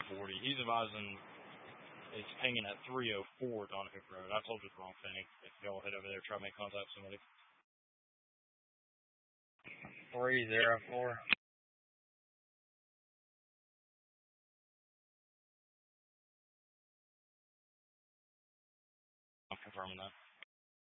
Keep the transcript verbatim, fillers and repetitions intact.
forty. He's advising it's pinging at three oh four Don Hook Road. I told you the wrong thing. If y'all head over there, try to make contact with somebody. three oh four. I'm confirming that.